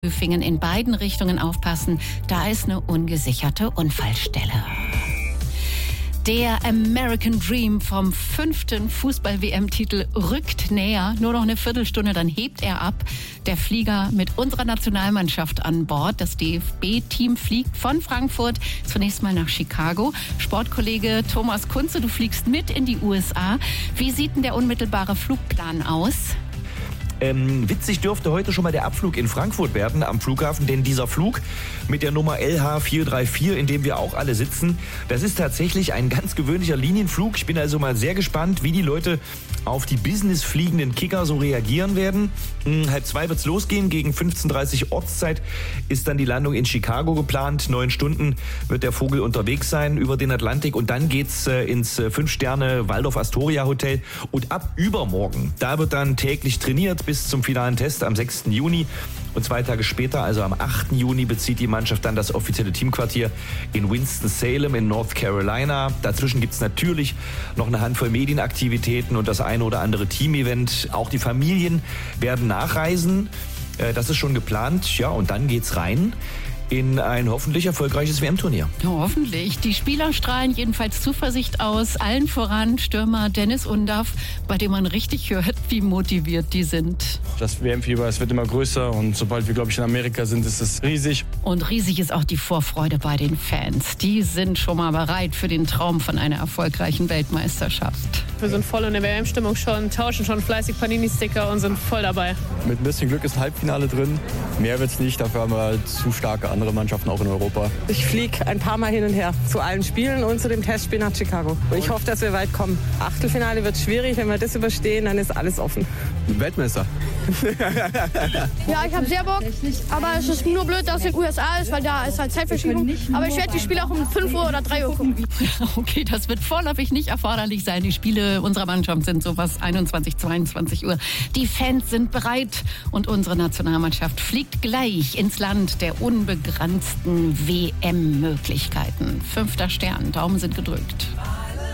Hüfingen in beiden Richtungen aufpassen, da ist eine ungesicherte Unfallstelle. Der American Dream vom 5. Fußball-WM-Titel rückt näher. Nur noch eine Viertelstunde, dann hebt er ab. Der Flieger mit unserer Nationalmannschaft an Bord. Das DFB-Team fliegt von Frankfurt zunächst mal nach Chicago. Sportkollege Thomas Kunze, du fliegst mit in die USA. Wie sieht denn der unmittelbare Flugplan aus? Witzig dürfte heute schon mal der Abflug in Frankfurt werden am Flughafen, denn dieser Flug mit der Nummer LH434, in dem wir auch alle sitzen, das ist tatsächlich ein ganz gewöhnlicher Linienflug. Ich bin also mal sehr gespannt, wie die Leute auf die businessfliegenden Kicker so reagieren werden. 1:30 wird's losgehen, gegen 15:30 Ortszeit ist dann die Landung in Chicago geplant. 9 Stunden wird der Vogel unterwegs sein über den Atlantik und dann geht's ins 5-Sterne Waldorf Astoria Hotel und ab übermorgen, da wird dann täglich trainiert bis zum finalen Test am 6. Juni. Und 2 Tage später, also am 8. Juni, bezieht die Mannschaft dann das offizielle Teamquartier in Winston-Salem in North Carolina. Dazwischen gibt es natürlich noch eine Handvoll Medienaktivitäten und das eine oder andere Team-Event. Auch die Familien werden nachreisen. Das ist schon geplant. Ja, und dann geht's rein in ein hoffentlich erfolgreiches WM-Turnier. Ja, hoffentlich. Die Spieler strahlen jedenfalls Zuversicht aus. Allen voran Stürmer Dennis Undaff, bei dem man richtig hört, wie motiviert die sind. Das WM-Fieber, es wird immer größer und sobald wir, glaube ich, in Amerika sind, ist es riesig. Und riesig ist auch die Vorfreude bei den Fans. Die sind schon mal bereit für den Traum von einer erfolgreichen Weltmeisterschaft. Wir sind voll in der WM-Stimmung schon, tauschen schon fleißig Panini-Sticker und sind voll dabei. Mit ein bisschen Glück ist ein Halbfinale drin. Mehr wird's nicht, dafür haben wir halt zu starke andere Mannschaften auch in Europa. Ich fliege ein paar Mal hin und her zu allen Spielen und zu dem Testspiel nach Chicago. Und ich hoffe, dass wir weit kommen. Achtelfinale wird schwierig, wenn wir das überstehen, dann ist alles offen. Weltmeister. Ja, ich habe sehr Bock, aber es ist nur blöd, dass es in den USA ist, weil da ist halt Zeitverschiebung. Aber ich werde die Spiele auch um 5 Uhr oder 3 Uhr gucken. Okay, das wird vorläufig nicht erforderlich sein. Die Spiele unserer Mannschaft sind sowas 21, 22 Uhr. Die Fans sind bereit und unsere Nationalmannschaft fliegt gleich ins Land der unbegrenzten WM-Möglichkeiten. 5. Stern, Daumen sind gedrückt.